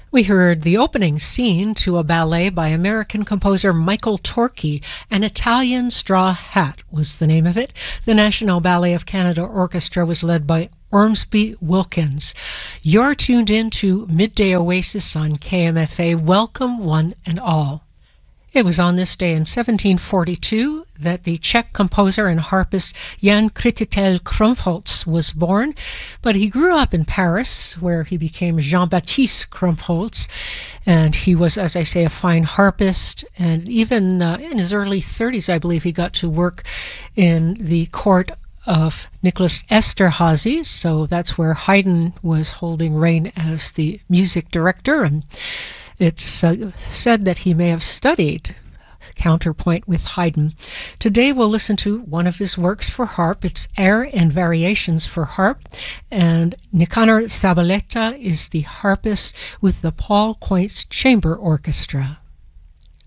We heard the opening scene to a ballet by American composer Michael Torki. An Italian Straw Hat was the name of it. The National Ballet of Canada Orchestra was led by Ormsby Wilkins. You're tuned in to Midday Oasis on KMFA. Welcome, one and all. It was on this day in 1742 that the Czech composer and harpist Jan Křtitel Krumpholz was born, but he grew up in Paris, where he became Jean-Baptiste Krumpholz, and he was, as I say, a fine harpist, and even in his early 30s, I believe, he got to work in the court of Nicholas Esterházy, so that's where Haydn was holding reign as the music director, and it's said that he may have studied counterpoint with Haydn. Today we'll listen to one of his works for harp. It's Air and Variations for Harp, and Nicanor Zabaleta is the harpist with the Paul Quoits Chamber Orchestra.